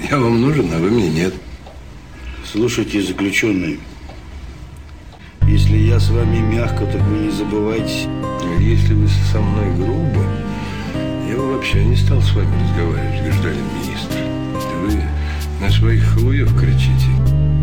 Я вам нужен, а вы мне нет. Слушайте, заключенный, если я с вами мягко, так вы не забывайте. Если вы со мной грубо, я бы вообще не стал с вами разговаривать, гражданин министр. Вы на своих халуев кричите.